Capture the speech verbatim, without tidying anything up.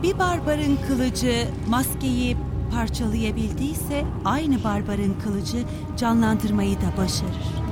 Bir barbarın kılıcı maskeyi parçalayabildiyse aynı barbarın kılıcı canlandırmayı da başarır.